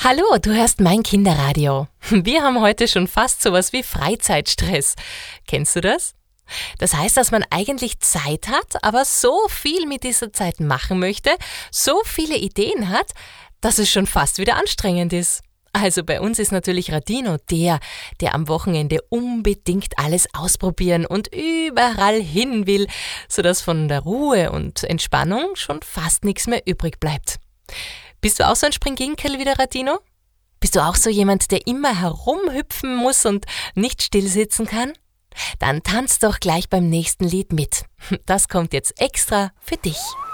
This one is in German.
Hallo, du hörst mein Kinderradio. Wir haben heute schon fast sowas wie Freizeitstress. Kennst du das? Das heißt, dass man eigentlich Zeit hat, aber so viel mit dieser Zeit machen möchte, so viele Ideen hat, dass es schon fast wieder anstrengend ist. Also bei uns ist natürlich Radino der am Wochenende unbedingt alles ausprobieren und überall hin will, sodass von der Ruhe und Entspannung schon fast nichts mehr übrig bleibt. Bist du auch so ein Springginkel wie der Radino? Bist du auch so jemand, der immer herumhüpfen muss und nicht still sitzen kann? Dann tanz doch gleich beim nächsten Lied mit. Das kommt jetzt extra für dich.